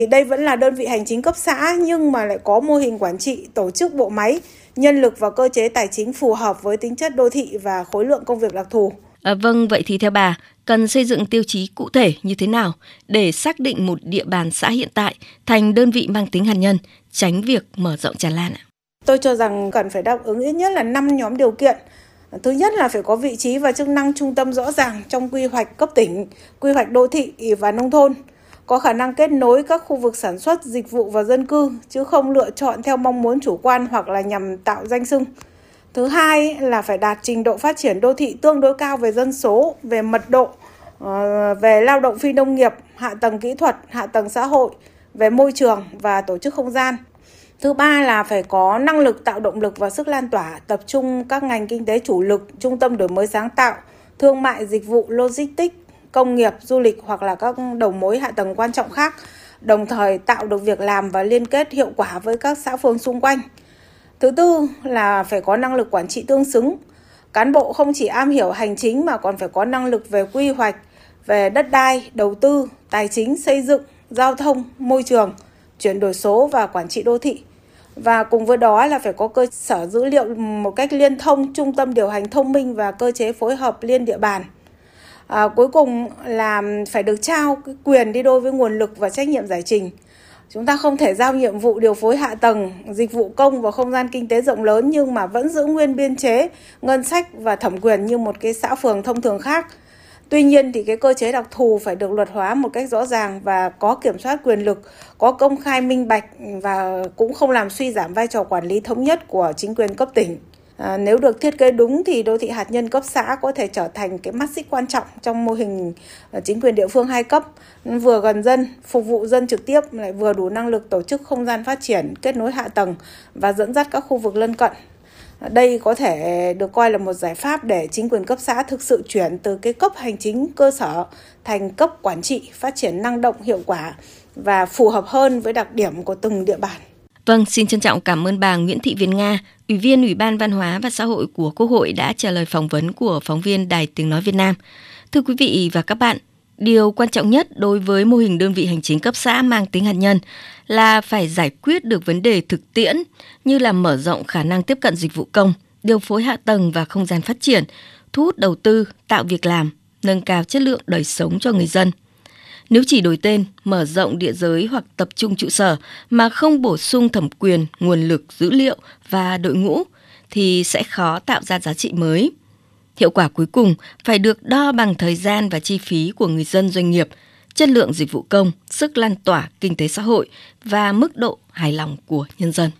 Đây vẫn là đơn vị hành chính cấp xã nhưng mà lại có mô hình quản trị, tổ chức bộ máy, nhân lực và cơ chế tài chính phù hợp với tính chất đô thị và khối lượng công việc đặc thù. Vâng, vậy thì theo bà, cần xây dựng tiêu chí cụ thể như thế nào để xác định một địa bàn xã hiện tại thành đơn vị mang tính hạt nhân, tránh việc mở rộng tràn lan ạ? Tôi cho rằng cần phải đáp ứng ít nhất là 5 nhóm điều kiện. Thứ nhất là phải có vị trí và chức năng trung tâm rõ ràng trong quy hoạch cấp tỉnh, quy hoạch đô thị và nông thôn, có khả năng kết nối các khu vực sản xuất, dịch vụ và dân cư, chứ không lựa chọn theo mong muốn chủ quan hoặc là nhằm tạo danh xưng. Thứ hai là phải đạt trình độ phát triển đô thị tương đối cao về dân số, về mật độ, về lao động phi nông nghiệp, hạ tầng kỹ thuật, hạ tầng xã hội, về môi trường và tổ chức không gian. Thứ ba là phải có năng lực tạo động lực và sức lan tỏa, tập trung các ngành kinh tế chủ lực, trung tâm đổi mới sáng tạo, thương mại, dịch vụ, logistics, công nghiệp, du lịch hoặc là các đầu mối hạ tầng quan trọng khác, đồng thời tạo được việc làm và liên kết hiệu quả với các xã phường xung quanh. Thứ tư là phải có năng lực quản trị tương xứng. Cán bộ không chỉ am hiểu hành chính mà còn phải có năng lực về quy hoạch, về đất đai, đầu tư, tài chính, xây dựng, giao thông, môi trường, chuyển đổi số và quản trị đô thị. Và cùng với đó là phải có cơ sở dữ liệu một cách liên thông, trung tâm điều hành thông minh và cơ chế phối hợp liên địa bàn. Cuối cùng là phải được trao cái quyền đi đôi với nguồn lực và trách nhiệm giải trình. Chúng ta không thể giao nhiệm vụ điều phối hạ tầng, dịch vụ công và không gian kinh tế rộng lớn nhưng mà vẫn giữ nguyên biên chế, ngân sách và thẩm quyền như một cái xã phường thông thường khác. Tuy nhiên thì cái cơ chế đặc thù phải được luật hóa một cách rõ ràng và có kiểm soát quyền lực, có công khai minh bạch và cũng không làm suy giảm vai trò quản lý thống nhất của chính quyền cấp tỉnh. Nếu được thiết kế đúng thì đô thị hạt nhân cấp xã có thể trở thành cái mắt xích quan trọng trong mô hình chính quyền địa phương 2 cấp, vừa gần dân, phục vụ dân trực tiếp, lại vừa đủ năng lực tổ chức không gian phát triển, kết nối hạ tầng và dẫn dắt các khu vực lân cận. Đây có thể được coi là một giải pháp để chính quyền cấp xã thực sự chuyển từ cái cấp hành chính cơ sở thành cấp quản trị, phát triển năng động, hiệu quả và phù hợp hơn với đặc điểm của từng địa bàn. Vâng, xin trân trọng cảm ơn bà Nguyễn Thị Việt Nga, Ủy viên Ủy ban Văn hóa và Xã hội của Quốc hội đã trả lời phỏng vấn của phóng viên Đài Tiếng Nói Việt Nam. Thưa quý vị và các bạn, điều quan trọng nhất đối với mô hình đơn vị hành chính cấp xã mang tính hạt nhân là phải giải quyết được vấn đề thực tiễn như là mở rộng khả năng tiếp cận dịch vụ công, điều phối hạ tầng và không gian phát triển, thu hút đầu tư, tạo việc làm, nâng cao chất lượng đời sống cho người dân. Nếu chỉ đổi tên, mở rộng địa giới hoặc tập trung trụ sở mà không bổ sung thẩm quyền, nguồn lực, dữ liệu và đội ngũ thì sẽ khó tạo ra giá trị mới. Hiệu quả cuối cùng phải được đo bằng thời gian và chi phí của người dân doanh nghiệp, chất lượng dịch vụ công, sức lan tỏa kinh tế xã hội và mức độ hài lòng của nhân dân.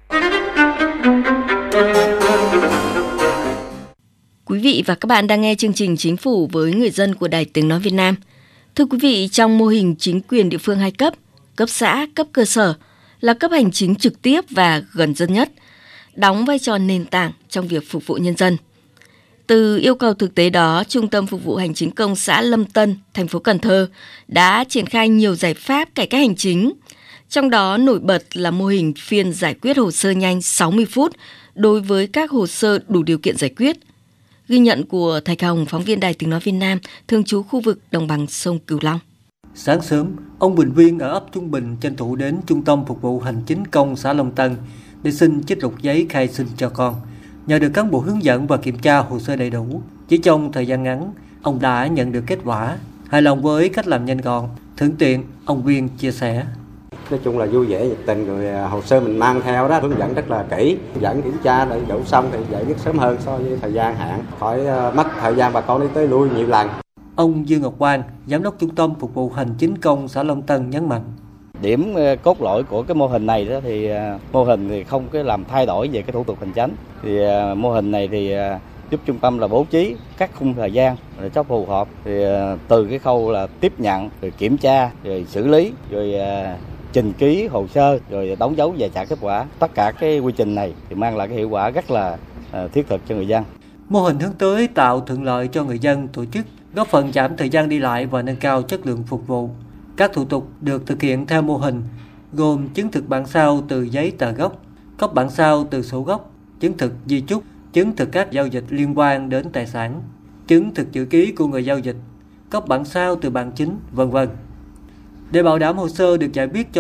Quý vị và các bạn đang nghe chương trình Chính phủ với người dân của Đài Tiếng Nói Việt Nam. Thưa quý vị, trong mô hình chính quyền địa phương 2 cấp, cấp xã, cấp cơ sở là cấp hành chính trực tiếp và gần dân nhất, đóng vai trò nền tảng trong việc phục vụ nhân dân. Từ yêu cầu thực tế đó, Trung tâm Phục vụ Hành chính công xã Lâm Tân, thành phố Cần Thơ đã triển khai nhiều giải pháp cải cách hành chính. Trong đó nổi bật là mô hình phiên giải quyết hồ sơ nhanh 60 phút đối với các hồ sơ đủ điều kiện giải quyết. Ghi nhận của Thạch Hồng, phóng viên Đài Tiếng Nói Việt Nam, thường trú khu vực đồng bằng sông Cửu Long. Sáng sớm, ông Bình Viên ở ấp Trung Bình tranh thủ đến Trung tâm Phục vụ Hành chính công xã Long Tân để xin chích lục giấy khai sinh cho con. Nhờ được cán bộ hướng dẫn và kiểm tra hồ sơ đầy đủ, chỉ trong thời gian ngắn, ông đã nhận được kết quả. Hài lòng với cách làm nhanh gọn, thuận tiện, ông Viên chia sẻ. Nói chung là vui vẻ, nhiệt tình, rồi hồ sơ mình mang theo đó, hướng dẫn rất là kỹ, hướng dẫn kiểm tra đầy đủ xong thì giải quyết sớm hơn so với thời gian hạn, khỏi mất thời gian bà con đi tới lui nhiều lần. Ông Dương Ngọc Quang, Giám đốc Trung tâm Phục vụ Hành chính công xã Long Tân nhấn mạnh. Điểm cốt lõi của cái mô hình này đó thì mô hình thì không cái làm thay đổi về cái thủ tục hành chính. Thì mô hình này thì giúp trung tâm là bố trí các khung thời gian để cho phù hợp. Thì từ cái khâu là tiếp nhận, rồi kiểm tra, rồi xử lý, rồi trình ký hồ sơ, rồi đóng dấu và trả kết quả. Tất cả cái quy trình này thì mang lại cái hiệu quả rất là thiết thực cho người dân. Mô hình hướng tới tạo thuận lợi cho người dân tổ chức, góp phần giảm thời gian đi lại và nâng cao chất lượng phục vụ. Các thủ tục được thực hiện theo mô hình gồm chứng thực bản sao từ giấy tờ gốc, cấp bản sao từ sổ gốc, chứng thực di chúc, chứng thực các giao dịch liên quan đến tài sản, chứng thực chữ ký của người giao dịch, cấp bản sao từ bản chính, v.v. Để bảo đảm hồ sơ được giải quyết cho